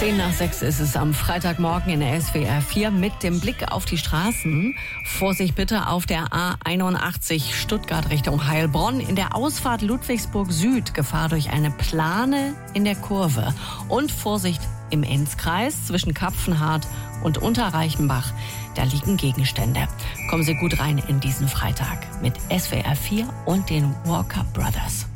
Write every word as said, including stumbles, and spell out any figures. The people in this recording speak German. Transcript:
Zehn nach sechs ist es am Freitagmorgen in der S W R vier mit dem Blick auf die Straßen. Vorsicht bitte auf der A einundachtzig Stuttgart Richtung Heilbronn. In der Ausfahrt Ludwigsburg Süd Gefahr durch eine Plane in der Kurve. Und Vorsicht im Enzkreis zwischen Kapfenhardt und Unterreichenbach. Da liegen Gegenstände. Kommen Sie gut rein in diesen Freitag mit S W R vier und den Walker Brothers.